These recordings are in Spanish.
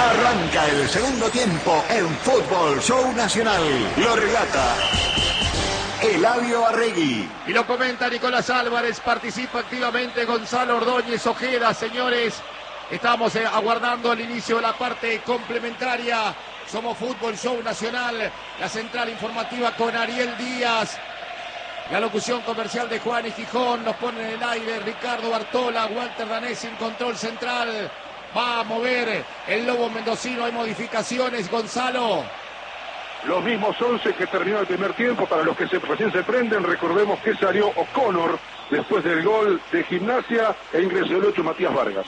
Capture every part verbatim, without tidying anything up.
Arranca el segundo tiempo en Fútbol Show Nacional. Lo relata Eladio Arregui. Y lo comenta Nicolás Álvarez. Participa activamente Gonzalo Ordóñez Ojeda. Señores, estamos eh, aguardando el inicio de la parte complementaria. Somos Fútbol Show Nacional. La central informativa con Ariel Díaz. La locución comercial de Juan y Gijón. Nos pone en el aire Ricardo Bartola. Walter Danés en control central. Va a mover el Lobo Mendocino. Hay modificaciones, Gonzalo. Los mismos once que terminó el primer tiempo. Para los que se, recién se prenden, recordemos que salió O'Connor después del gol de Gimnasia e ingresó el ocho Matías Vargas.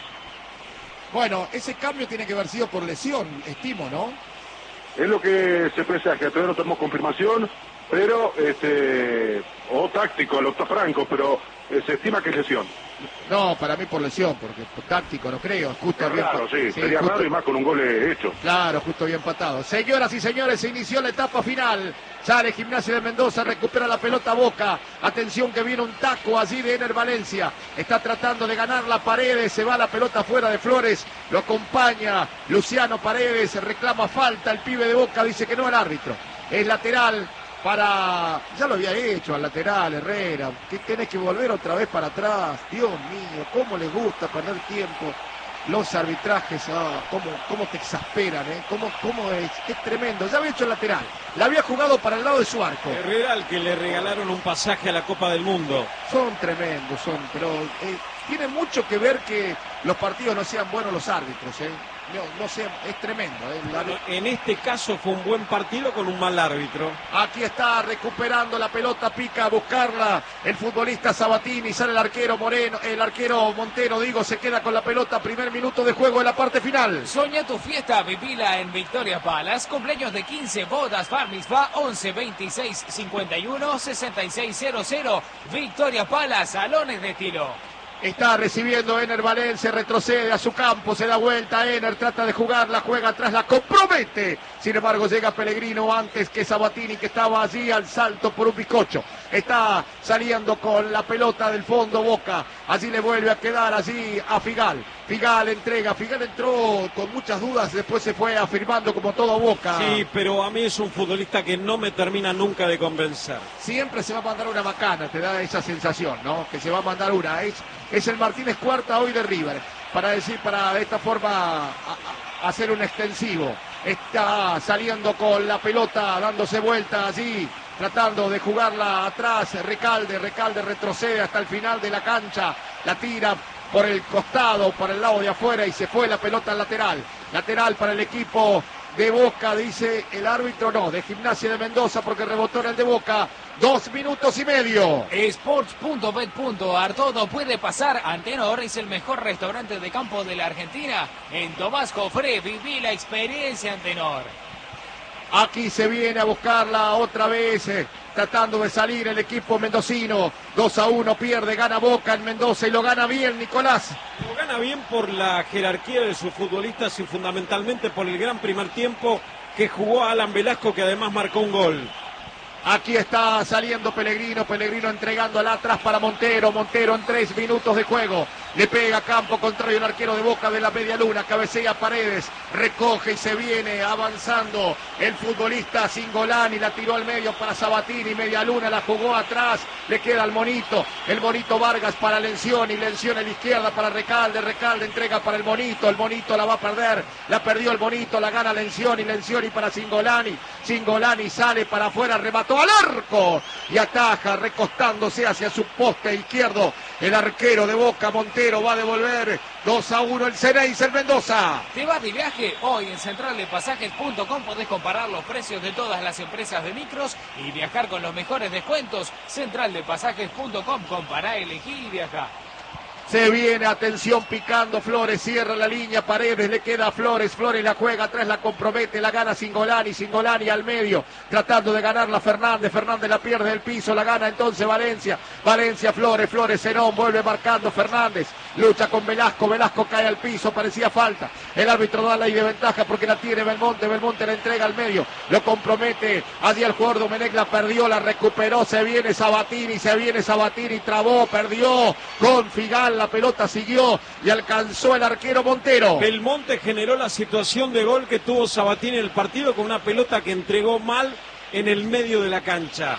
Bueno, ese cambio tiene que haber sido por lesión, estimo, ¿no? Es lo que se presagia, todavía no tenemos confirmación, pero, este, o táctico, lo está Franco, pero eh, se estima que es lesión. No, para mí por lesión, porque por táctico no creo. Justo es bien, raro, sí, sí, sería justo, raro y más con un gol hecho. Claro, justo bien empatado. Señoras y señores, se inició la etapa final. Sale Gimnasia de Mendoza, recupera la pelota Boca. Atención que viene un taco allí de Ener Valencia. Está tratando de ganar la Paredes, se va la pelota fuera de Flores. Lo acompaña Luciano Paredes, reclama falta. El pibe de Boca dice que no al árbitro. Es lateral. Para, ya lo había hecho al lateral Herrera, que tenés que volver otra vez para atrás. Dios mío, cómo les gusta perder tiempo. Los arbitrajes, oh, cómo, cómo te exasperan, ¿eh? Cómo, cómo es, es tremendo. Ya había hecho el lateral, la había jugado para el lado de su arco. Herrera, al que le regalaron un pasaje a la Copa del Mundo. Son tremendos, son, pero eh, tiene mucho que ver que los partidos no sean buenos los árbitros, ¿eh? No, no sé, es tremendo. ¿eh? La... En este caso fue un buen partido con un mal árbitro. Aquí está recuperando la pelota, pica a buscarla el futbolista Sabatini, sale el arquero Moreno, el arquero Montero, digo, se queda con la pelota, primer minuto de juego en la parte final. Soña tu fiesta, vivila en Victoria Palace, cumpleaños de quince, bodas, bar mitzvah, once, veintiséis, cincuenta y uno, sesenta y seis cero cero, Victoria Palace, salones de estilo. Está recibiendo Ener Valencia, retrocede a su campo, se da vuelta, Ener trata de jugarla, juega atrás, la compromete. Sin embargo llega Pellegrino antes que Sabatini, que estaba allí al salto por un bizcocho. Está saliendo con la pelota del fondo Boca, allí le vuelve a quedar allí a Figal. Figal entrega, Figal entró con muchas dudas, después se fue afirmando como todo Boca. Sí, pero a mí es un futbolista que no me termina nunca de convencer. Siempre se va a mandar una macana, te da esa sensación, ¿no? Que se va a mandar una. Es, es el Martínez Cuarta hoy de River, para decir, para de esta forma a, a, hacer un extensivo. Está saliendo con la pelota, dándose vuelta allí, tratando de jugarla atrás. Recalde, Recalde retrocede hasta el final de la cancha, la tira por el costado, por el lado de afuera y se fue la pelota al lateral. Lateral para el equipo de Boca, dice el árbitro, no, de Gimnasia de Mendoza, porque rebotó en el de Boca. Dos minutos y medio. Sports punto bet punto ar, todo puede pasar. Antenor es el mejor restaurante de campo de la Argentina. En Tomás Jofré, viví la experiencia Antenor. Aquí se viene a buscarla otra vez, eh, tratando de salir el equipo mendocino. dos a uno pierde, gana Boca en Mendoza y lo gana bien Nicolás. Lo gana bien por la jerarquía de sus futbolistas y fundamentalmente por el gran primer tiempo que jugó Alan Velasco, que además marcó un gol. Aquí está saliendo Pellegrino, Pellegrino entregándola atrás para Montero, Montero en tres minutos de juego, le pega a campo contrario el arquero de Boca de la media luna, cabecea Paredes, recoge y se viene avanzando el futbolista Singolani, la tiró al medio para Sabatini, media luna, la jugó atrás, le queda al Monito, el Monito Vargas para Lencioni, Lencioni a la izquierda para Recalde, Recalde entrega para el Monito, el Monito la va a perder, la perdió el Monito, la gana Lencioni, Lencioni para Singolani, Singolani sale para afuera, remató al arco y ataja recostándose hacia su poste izquierdo el arquero de Boca. Montero va a devolver dos a uno el Ceneice en Mendoza. ¿Te vas de viaje? Hoy en central de pasajes punto com podés comparar los precios de todas las empresas de micros y viajar con los mejores descuentos. central de pasajes punto com, compará, elegí y viajá. Se viene, atención, picando Flores, cierra la línea, Paredes, le queda a Flores, Flores la juega atrás, la compromete, la gana Singolani, Singolani al medio, tratando de ganarla Fernández, Fernández la pierde del piso, la gana entonces Valencia, Valencia, Flores, Flores, Zenón, vuelve marcando Fernández, lucha con Velasco, Velasco cae al piso, parecía falta. El árbitro da la ley de ventaja porque la tiene Belmonte, Belmonte la entrega al medio, lo compromete, allí el jugador Domenech la perdió, la recuperó, se viene Sabatini, se viene Sabatini, trabó, perdió con Figal, la pelota siguió y alcanzó el arquero Montero. Belmonte generó la situación de gol que tuvo Sabatini en el partido con una pelota que entregó mal en el medio de la cancha.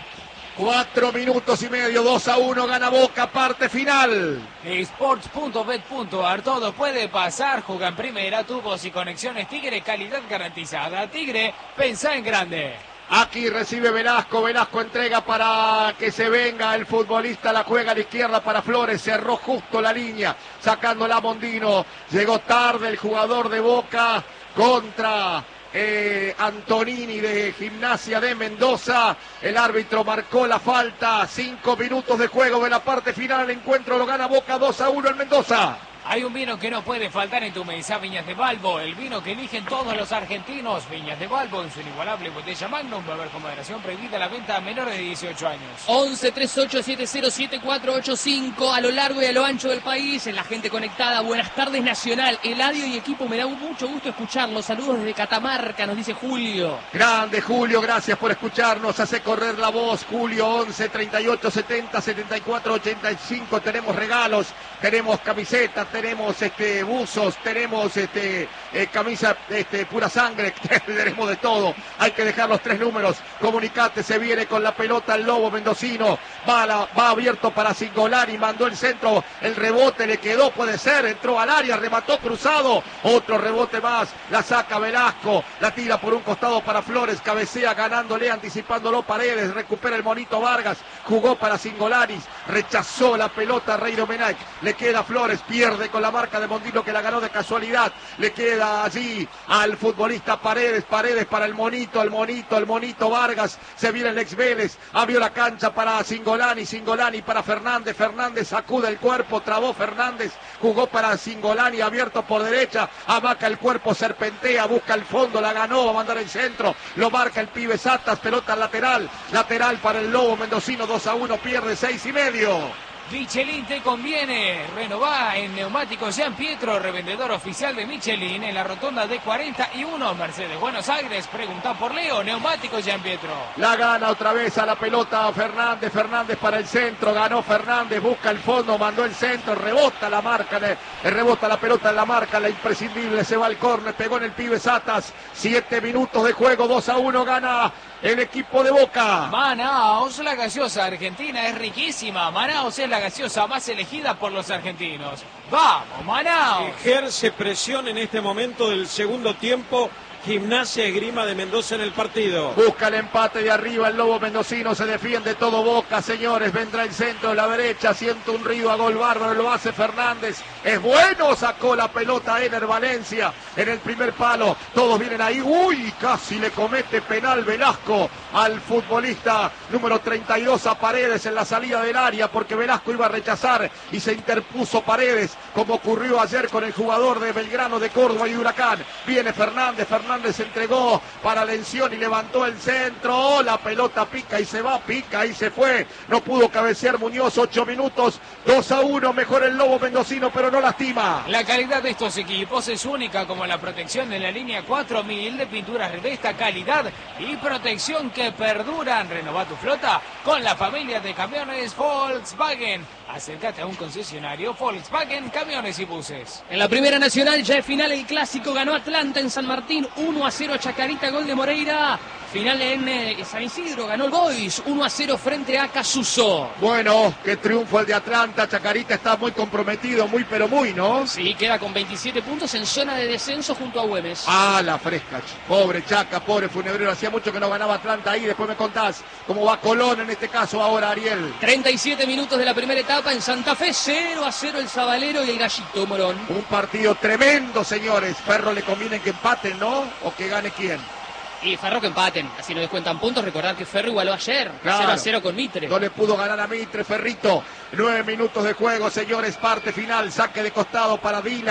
Cuatro minutos y medio, dos a uno, gana Boca, parte final. Sports punto bet punto ar, todo puede pasar, juega en primera, tubos y conexiones Tigre, calidad garantizada. Tigre, pensá en grande. Aquí recibe Velasco, Velasco entrega para que se venga el futbolista, la juega a la izquierda para Flores, cerró justo la línea, sacándola a Mondino, llegó tarde el jugador de Boca contra... Eh, Antonini de Gimnasia de Mendoza. El árbitro marcó la falta. Cinco minutos de juego de la parte final. El encuentro lo gana Boca dos a uno en Mendoza. Hay un vino que no puede faltar en tu mesa, Viñas de Balbo, el vino que eligen todos los argentinos. Viñas de Balbo en su inigualable botella Magnum, beber con moderación, prohibida la venta a menores de dieciocho años. once treinta y ocho setenta siete cuatro ocho cinco a lo largo y a lo ancho del país, en la gente conectada. Buenas tardes, Nacional, Eladio y equipo, me da mucho gusto escucharlos. Saludos desde Catamarca, nos dice Julio. Grande Julio, gracias por escucharnos, hace correr la voz. Julio, once treinta y ocho setenta setenta y cuatro ochenta y cinco, tenemos regalos, tenemos camisetas, tenemos este buzos, tenemos este eh, camisa este pura sangre, tenemos de todo. Hay que dejar los tres números. Comunicate, se viene con la pelota el Lobo mendocino, va, la, va abierto para Cingolani, mandó el centro, el rebote le quedó, puede ser, entró al área, remató cruzado, otro rebote más, la saca Velasco, la tira por un costado para Flores, cabecea ganándole, anticipándolo Paredes, recupera el monito Vargas, jugó para Cingolani, rechazó la pelota Rey Domenech, le queda Flores, pierde con la marca de Mondino que la ganó de casualidad, le queda allí al futbolista Paredes, Paredes para el monito, el monito, el monito Vargas, se viene el ex Vélez, abrió la cancha para Cingolani, Cingolani para Fernández, Fernández sacude el cuerpo, trabó Fernández, jugó para Cingolani, abierto por derecha, amaca el cuerpo, serpentea, busca el fondo, la ganó, va a mandar el centro, lo marca el pibe Satas, pelota lateral, lateral para el Lobo mendocino, dos a uno, pierde seis y medio. Michelin te conviene. Renová en Neumáticos Jean Pietro, revendedor oficial de Michelin en la rotonda de cuarenta y uno, Mercedes Buenos Aires. Pregunta por Leo, Neumáticos Jean Pietro. La gana otra vez a la pelota Fernández, Fernández para el centro, ganó Fernández, busca el fondo, mandó el centro, rebota la marca, le, rebota la pelota en la marca, la imprescindible, se va al córner, pegó en el pibe Satas, siete minutos de juego, dos a uno gana el equipo de Boca. Manaos, la gaseosa argentina es riquísima. Manaos es la gaseosa más elegida por los argentinos. ¡Vamos, Manaos! Ejerce presión en este momento del segundo tiempo Gimnasia Esgrima de Mendoza en el partido. Busca el empate de arriba el Lobo mendocino, se defiende todo Boca, señores, vendrá el centro de la derecha, siente un río a gol bárbaro, lo hace Fernández, es bueno, sacó la pelota Ener Valencia en el primer palo, todos vienen ahí, uy, casi le comete penal Velasco al futbolista número treinta y dos a Paredes en la salida del área, porque Velasco iba a rechazar y se interpuso Paredes, como ocurrió ayer con el jugador de Belgrano de Córdoba y Huracán. Viene Fernández, Fernández se entregó para Lención y levantó el centro, la pelota pica y se va, pica y se fue, no pudo cabecear Muñoz, ocho minutos, dos a uno, mejor el Lobo mendocino, pero no lastima. La calidad de estos equipos es única, como la protección de la línea cuatro mil de pinturas de esta calidad y protección que perduran. Renova tu flota con la familia de camiones Volkswagen. Acércate a un concesionario Volkswagen, camiones y buses. En la Primera Nacional, ya es final el clásico, ganó Atlanta en San Martín, uno a cero Chacarita, gol de Moreira. Final en eh, San Isidro, ganó el Boys, uno a cero frente a Casuso. Bueno, qué triunfo el de Atlanta, Chacarita está muy comprometido, muy pero muy, ¿no? Sí, queda con veintisiete puntos en zona de descenso junto a Güemes. Ah, la fresca, pobre Chaca, pobre Funebrero, hacía mucho que no ganaba Atlanta ahí, después me contás cómo va Colón en este caso ahora, Ariel. treinta y siete minutos de la primera etapa en Santa Fe, cero a cero el Zabalero y el Gallito Morón. Un partido tremendo, señores. Ferro le conviene que empaten, ¿no? ¿O que gane quién? Y Ferro que empaten, así no descuentan puntos. Recordar que Ferro igualó ayer, claro, cero a cero con Mitre. No le pudo ganar a Mitre, Ferrito. Nueve minutos de juego, señores, parte final, saque de costado para Dylan.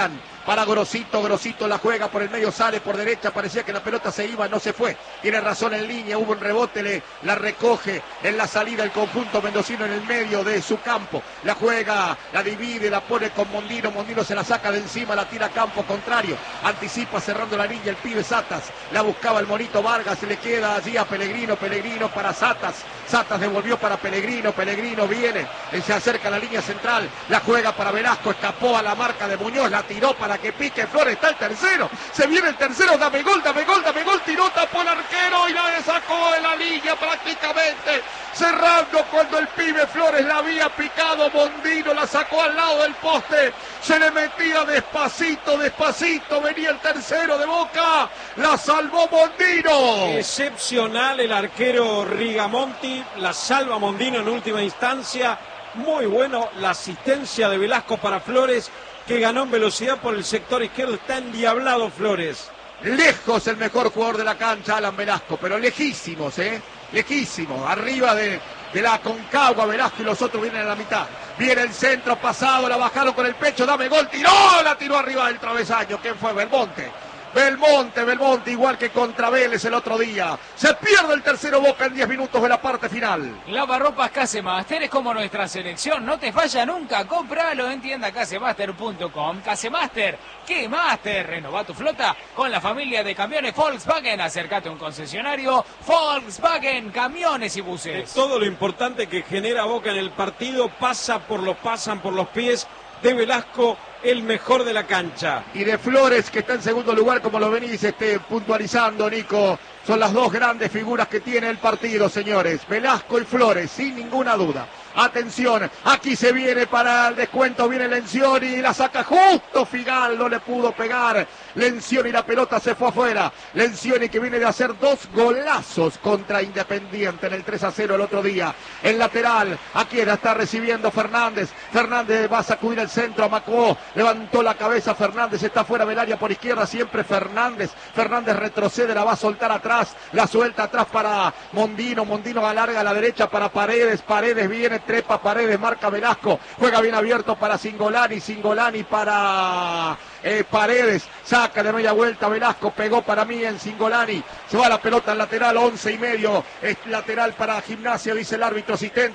para Grosito, Grosito la juega por el medio, sale por derecha, parecía que la pelota se iba, no se fue, tiene razón en línea, hubo un rebote, le, la recoge en la salida el conjunto mendocino en el medio de su campo, la juega, la divide, la pone con Mondino, Mondino se la saca de encima, la tira a campo contrario, anticipa cerrando la línea el pibe Satas, la buscaba el monito Vargas, se le queda allí a Pellegrino, Pellegrino para Satas, Satas devolvió para Pellegrino, Pellegrino viene, se acerca a la línea central, la juega para Velasco, escapó a la marca de Muñoz, la tiró para que pique Flores, está el tercero, se viene el tercero, dame gol, dame gol, dame gol, tiró, tapó el arquero y la sacó de la línea prácticamente, cerrando cuando el pibe Flores la había picado, Mondino la sacó al lado del poste, se le metía despacito, despacito, venía el tercero de Boca, la salvó Mondino. Excepcional el arquero Rigamonti, la salva Mondino en última instancia, muy bueno la asistencia de Velasco para Flores, que ganó en velocidad por el sector izquierdo, está endiablado Flores. Lejos el mejor jugador de la cancha, Alan Velasco, pero lejísimos, ¿eh? Lejísimos, arriba de, de la Concagua, Velasco y los otros vienen a la mitad. Viene el centro pasado, la bajaron con el pecho, dame gol, tiró, la tiró arriba del travesaño. ¿Quién fue? Belmonte. Belmonte, Belmonte, igual que contra Vélez el otro día. Se pierde el tercero Boca en diez minutos de la parte final. Lavarropas Casemaster es como nuestra selección, no te falla nunca. Cómpralo en tienda casemaster punto com. Casemaster, ¿qué Master? Renova tu flota con la familia de camiones Volkswagen. Acércate a un concesionario Volkswagen, camiones y buses. De todo lo importante que genera Boca en el partido pasa por los, pasan por los pies de Velasco, el mejor de la cancha. Y de Flores, que está en segundo lugar, como lo venís este, puntualizando, Nico. Son las dos grandes figuras que tiene el partido, señores. Velasco y Flores, sin ninguna duda. Atención, aquí se viene para el descuento, viene Lencioni y la saca justo Figal, no le pudo pegar. Lencioni, la pelota se fue afuera. Lencioni que viene de hacer dos golazos contra Independiente en el tres a cero el otro día. El lateral, aquí está recibiendo Fernández. Fernández va a sacudir el centro a Macó. Levantó la cabeza Fernández, está fuera del área por izquierda, siempre Fernández. Fernández retrocede, la va a soltar atrás, la suelta atrás para Mondino. Mondino alarga a la derecha para Paredes. Paredes viene, trepa Paredes, marca Velasco, juega bien abierto para Cingolani, Cingolani para eh, Paredes, saca de media vuelta Velasco, pegó para mí en Cingolani, se va la pelota al lateral, once y medio, es lateral para Gimnasia, dice el árbitro asistente.